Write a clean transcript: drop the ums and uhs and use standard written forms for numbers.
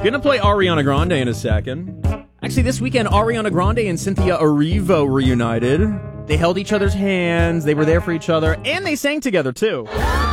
Gonna play Ariana Grande in a second. Actually, this weekend, Ariana Grande and Cynthia Erivo reunited. They held each other's hands, they were there for each other, and they sang together, too.